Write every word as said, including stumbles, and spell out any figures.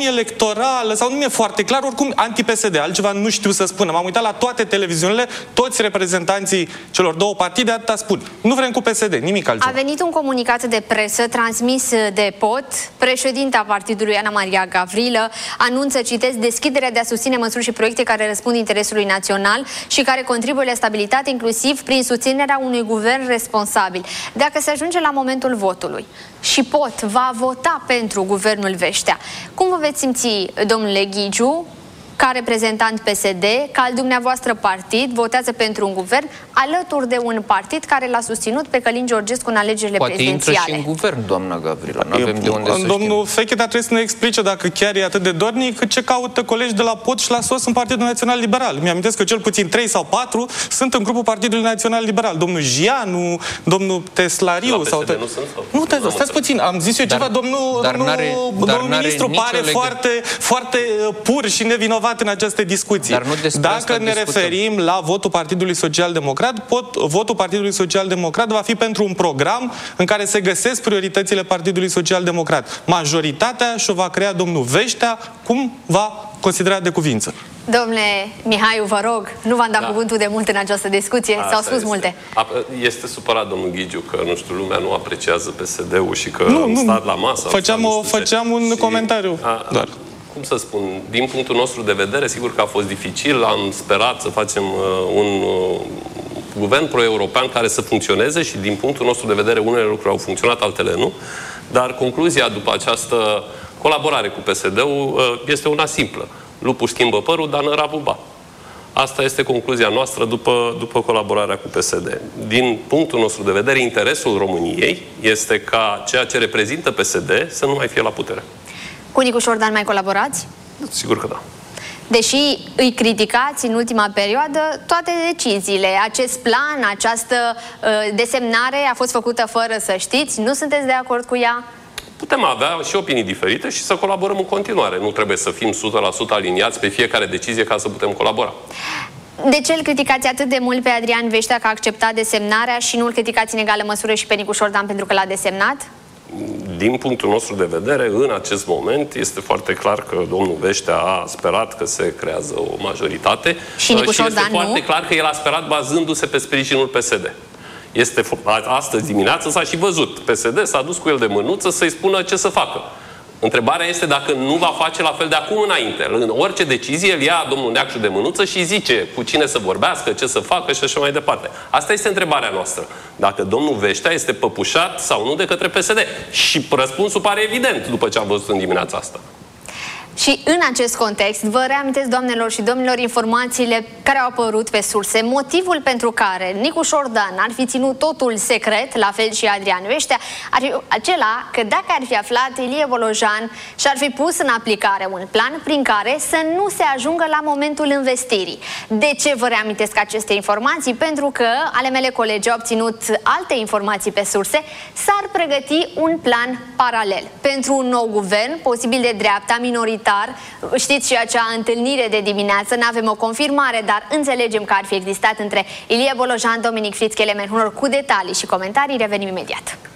campanie electorală, sau nu mi-e foarte clar, oricum anti-P S D, altceva nu știu să spună. M-am uitat la toate televiziunile, toți reprezentanții celor două partide atâta spun. Nu vrem cu P S D, nimic altceva. A venit un comunicat de presă transmis de P O T. Președinta partidului, Ana Maria Gavrilă, anunță, citesc, deschiderea de a susține măsuri și proiecte care răspund interesului național și care contribuie la stabilitate, inclusiv prin susținerea unui guvern responsabil. Dacă se ajunge la momentul votului și P O T va vota pentru guvernul Veștea, cum vă veți simți, domnule Ghigiu, ca reprezentant P S D, ca al dumneavoastră partid, votează pentru un guvern alături de un partid care l-a susținut pe Călin Georgescu în alegerile Poate prezidențiale? Poate intră și în guvern, doamna Gavrilă. Nu avem de unde să Domnul Feche, dar trebuie să ne explice, dacă chiar e atât de dornic, ce caută colegi de la P O T și la S O S în Partidul Național Liberal. Mi-amintesc că cel puțin trei sau patru sunt în grupul Partidului Național Liberal. Domnul Gianu, domnul Teslariu. Sau te... nu sunt? Sau? Nu, te... stați puțin, am zis eu dar, ceva, domnul, dar domnul, dar domnul ministru pare foarte, foarte pur și nevinovat în aceste discuții. Dacă ne referim la votul Partidului Social Democrat, pot, votul Partidului Social Democrat va fi pentru un program în care se găsesc prioritățile Partidului Social Democrat. Majoritatea și-o va crea domnul Veștea, cum va considera de cuvință. Domnule Mihaiu, vă rog, nu v-am dat da. cuvântul de mult în această discuție, s-au spus este. multe. Este supărat domnul Ghigiu că, nu știu, lumea nu apreciază P S D-ul și că nu, am nu, stat la masă. Făceam, o, făceam un și comentariu a, doar. Cum să spun, din punctul nostru de vedere, sigur că a fost dificil, am sperat să facem uh, un uh, guvern pro-european care să funcționeze și din punctul nostru de vedere unele lucruri au funcționat, altele nu, dar concluzia după această colaborare cu P S D-ul uh, este una simplă. Lupul schimbă părul, dar năra buba. Asta este concluzia noastră după, după colaborarea cu P S D. Din punctul nostru de vedere, interesul României este ca ceea ce reprezintă P S D să nu mai fie la putere. Cu Nicu Șordan mai colaborați? Sigur că da. Deși îi criticați în ultima perioadă toate deciziile, acest plan, această uh, desemnare a fost făcută fără să știți, nu sunteți de acord cu ea? Putem avea și opinii diferite și să colaborăm în continuare. Nu trebuie să fim o sută la sută aliniați pe fiecare decizie ca să putem colabora. De ce îl criticați atât de mult pe Adrian Veștea că a acceptat desemnarea și nu îl criticați în egală măsură și pe Nicu Șordan pentru că l-a desemnat? Din punctul nostru de vedere, în acest moment, este foarte clar că domnul Veștea a sperat că se creează o majoritate și, Nicu și este Șordan foarte nu? clar că el a sperat bazându-se pe sprijinul P S D. Este, astăzi dimineață s-a și văzut. P S D s-a dus cu el de mânuță să-i spună ce să facă. Întrebarea este dacă nu va face la fel de acum înainte. În orice decizie, el ia domnul Neacșu de mânuță și zice cu cine să vorbească, ce să facă și așa mai departe. Asta este întrebarea noastră. Dacă domnul Veștea este păpușat sau nu de către P S D. Și răspunsul pare evident după ce am văzut în dimineața asta. Și în acest context, vă reamintesc, doamnelor și domnilor, informațiile care au apărut pe surse. Motivul pentru care Nicu Șordan ar fi ținut totul secret, la fel și Adrian Veștea, ar fi acela că dacă ar fi aflat Ilie Bolojan și-ar fi pus în aplicare un plan prin care să nu se ajungă la momentul investirii. De ce vă reamintesc aceste informații? Pentru că ale mele colegi au obținut alte informații pe surse, s-ar pregăti un plan paralel pentru un nou guvern, posibil de dreapta, minoritar. Știți și acea întâlnire de dimineață, nu avem o confirmare, dar înțelegem că ar fi existat între Ilie Bolojan, Dominic Friț, Chelemen Hunor. Cu detalii și comentarii revenim imediat.